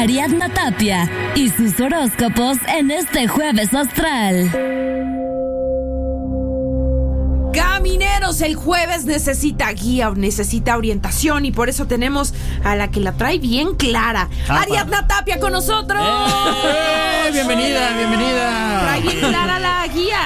Ariadna Tapia y sus horóscopos en este jueves astral. Camineros, el jueves necesita guía, necesita orientación y por eso tenemos a la que la trae bien clara. Ariadna Tapia con nosotros. Bienvenida. Trae bien clara la guía.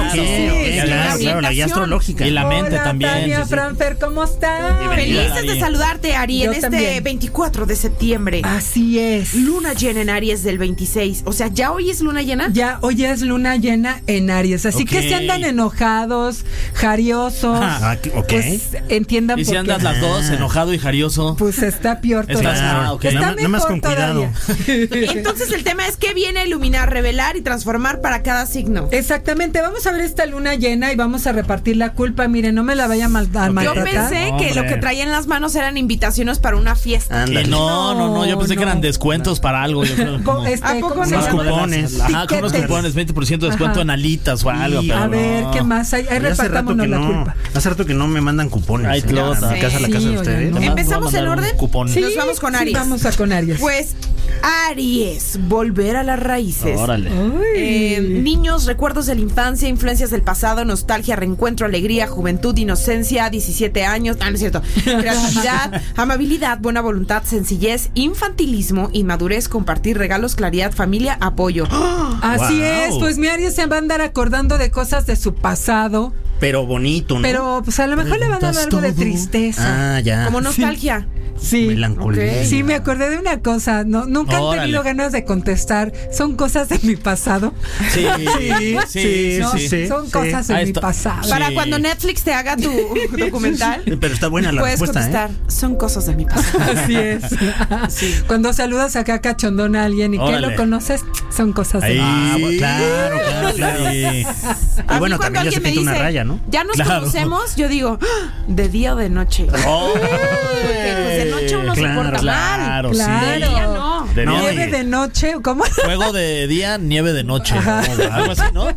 Claro, la guía astrológica. Y la mente Hola, también. Tania, Sí. Franfer, ¿cómo estás? Felices de saludarte, Ari, Yo en este también. 24 de septiembre. Así es. Luna llena en Aries del 26. O sea, ¿ya hoy es luna llena? Ya, hoy es luna llena en Aries, así que Ok. si andan enojados, jariosos, Ok. pues entiendan Y si por andas qué. las dos, enojado y jarioso. Pues está peor Está- todavía. ok. Está Nada más mejor con cuidado. todavía. Entonces el tema es qué viene a iluminar, revelar y transformar para cada signo. Exactamente, vamos a ver esta luna llena y vamos a repartir la culpa. Miren, no me la vaya a Yo maltratar. pensé que Hombre. lo que traía en las manos eran invitaciones para una fiesta. Ándale. No, yo pensé que eran No. descuentos para algo. Yo creo, como- ¿A poco ¿cómo se Unos llama? cupones. Ajá, con unos Tiquetes. cupones, 20% de descuento Ajá. en alitas o algo. Y- Pero A ver, no. ¿qué más hay? Ahí Hace rato repartámonos que la no. culpa. Hace rato que no me mandan cupones. Ay, Clota. A mi casa, a la casa de Sí, ustedes. oigan, Nomás ¿Empezamos voy a en mandar un orden? cupón. Sí. Nos vamos con Aries. Vamos a con Aries. Pues Aries, volver a las raíces. Órale. Niños, recuerdos de la infancia, influencias del pasado, nostalgia, reencuentro, alegría, juventud, inocencia, 17 años, no es cierto, creatividad, amabilidad, buena voluntad, sencillez, infantilismo, inmadurez, compartir regalos, claridad, familia, apoyo. Así Wow. es, pues mi Aries se va a andar acordando de cosas de su pasado, Pero bonito, ¿no? pero pues a lo mejor le van a dar algo de tristeza. Ah, ya. Como nostalgia. Sí. Melancolía. Ok. Sí, me acordé de una cosa, nunca han Órale. tenido ganas de contestar, son cosas de mi pasado. Sí, sí. No, son cosas de Ahí mi está. pasado. Para Sí. cuando Netflix te haga tu documental, Pero está buena la puedes respuesta, contestar, son cosas de mi pasado. Así es. Cuando saludas acá cachondón a alguien y que Órale. lo conoces, son cosas de Ahí. Ah, bueno, claro. Sí. Y A bueno, mí cuando también ya se alguien me pinta una dice, raya, ¿no? ya nos Claro. conocemos, yo digo, ¡ah! ¿De día o de noche? Oh, Porque pues de noche uno se Claro, porta claro, mal. Claro. De día no. De No, día. Nieve de noche, ¿cómo? Fuego de día, nieve de noche. Algo así, ¿no?